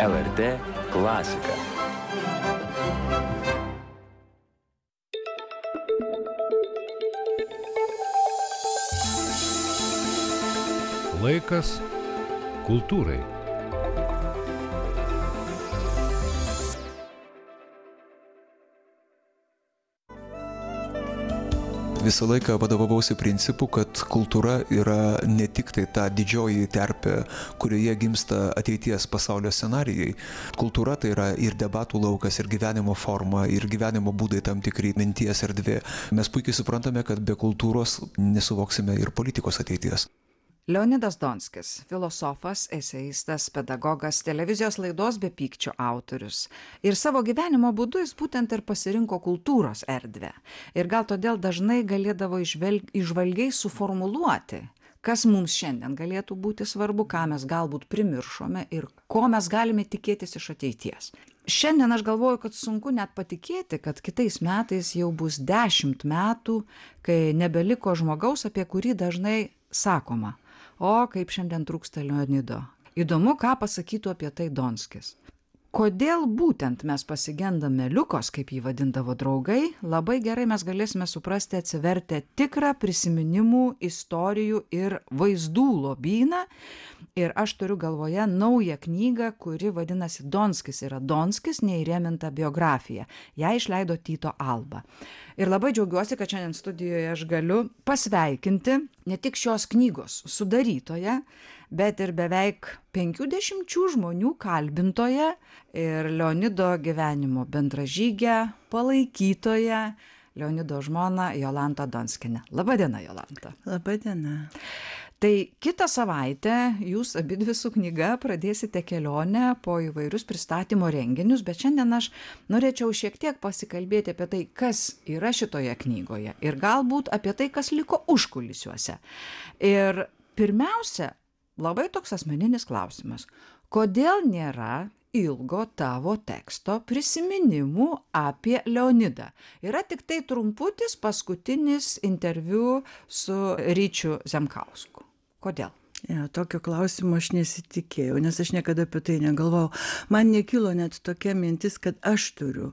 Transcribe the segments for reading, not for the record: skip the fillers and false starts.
LRT klasika. Laikas kultūrai. Visą laiką vadovavausi principu, kad kultūra yra ne tik tai ta didžioji terpė, kurioje gimsta ateities pasaulio scenarijai. Kultūra tai yra ir debatų laukas, ir gyvenimo forma, ir gyvenimo būdai tam tikri, minties erdvė. Mes puikiai suprantame, kad be kultūros nesuvoksime ir politikos ateities. Leonidas Donskis, filosofas, eseistas, pedagogas, televizijos laidos Be pykčio autorius. Ir savo gyvenimo būdu jis būtent ir pasirinko kultūros erdvę. Ir gal todėl dažnai galėdavo įžvalgiai suformuluoti, kas mums šiandien galėtų būti svarbu, ką mes galbūt primiršome ir ko mes galime tikėtis iš ateities. Šiandien aš galvoju, kad sunku net patikėti, kad kitais metais jau bus 10 metų, kai nebeliko žmogaus, apie kurį dažnai sakoma: o kaip šiandien trūksta Leonido. Įdomu, ką pasakytų apie tai Donskis. Kodėl būtent mes pasigendame Liukos, kaip jį vadindavo draugai, labai gerai mes galėsime suprasti atsivertę tikrą prisiminimų, istorijų ir vaizdų lobyną. Ir aš turiu galvoje naują knygą, kuri vadinasi Donskis yra Donskis, neįrėminta biografija. Ją išleido Tyto Alba. Ir labai džiaugiuosi, kad šiandien studijoje aš galiu pasveikinti ne tik šios knygos sudarytoją, bet ir beveik 50 žmonių kalbintoją ir Leonido gyvenimo bendražygę, palaikytoją, Leonido žmoną Jolantą Donskienę. Labadiena, Jolanta. Labadiena. Tai kitą savaitę jūs abidvi su knyga pradėsite kelionę po įvairius pristatymo renginius, bet šiandien aš norėčiau šiek tiek pasikalbėti apie tai, kas yra šitoje knygoje ir galbūt apie tai, kas liko užkulisiuose. Ir pirmiausia, labai toks asmeninis klausimas. Kodėl nėra ilgo tavo teksto prisiminimų apie Leonidą? Yra tik tai trumputis paskutinis interviu su Ryčiu Zemkausku. Kodėl? Ja, tokio klausimo aš nesitikėjau, nes aš niekada apie tai negalvojau. Man nekilo net tokia mintis, kad aš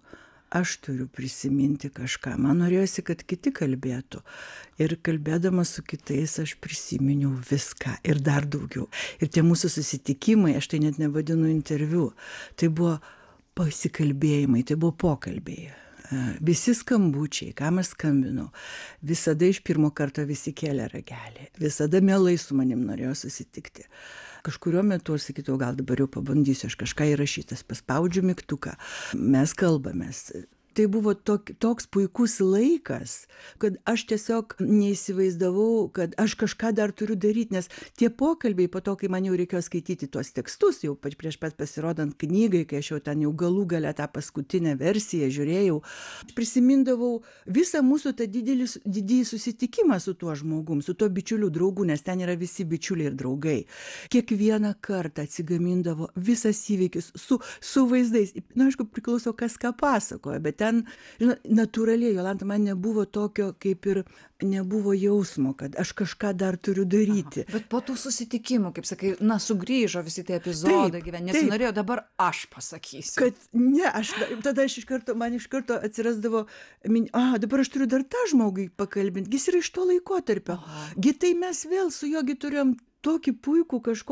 turiu prisiminti kažką. Man norėjosi, kad kiti kalbėtų. Ir kalbėdama su kitais aš prisiminiau viską ir dar daugiau. Ir tie mūsų susitikimai, aš tai net nevadinu interviu, tai buvo pasikalbėjimai, tai buvo pokalbiai. Visi skambučiai, ką aš skambinau, visada iš pirmo karto visi kėlė ragelį. Visada mielai su manim norėjo susitikti. Kažkurio metu aš sakydavau, gal dabar jau pabandysiu aš kažką įrašytas, paspaudžiu mygtuką, mes kalbamės. Tai buvo toks puikus laikas, kad aš tiesiog neįsivaizdavau, kad aš kažką dar turiu daryti, nes tie pokalbiai po to, kai man jau reikėjo skaityti tuos tekstus, jau prieš pat pasirodant knygai, kai aš jau ten jau galų gale tą paskutinę versiją žiūrėjau, prisimindavau visą mūsų tą didįjį susitikimą su tuo žmogum, su tuo bičiuliu draugu, nes ten yra visi bičiuliai ir draugai. Kiekvieną kartą atsigamindavo visas įvykis su vaizdais. Na, aišku, priklauso, kas ką pasakoja, bet ten, natūraliai, Jolanta, man nebuvo tokio, kaip ir nebuvo jausmo, kad aš kažką dar turiu daryti. Aha, bet po tų susitikimų, kaip sakai, sugrįžo visi tie epizodai gyvenime, nesinorėjo, dabar aš pasakysiu. Kad ne, tada man iš karto atsirasdavo, dabar aš turiu dar tą žmogui pakalbinti, jis yra iš to laikotarpio. Gi tai mes vėl su juo turėjom tokį puikų kažko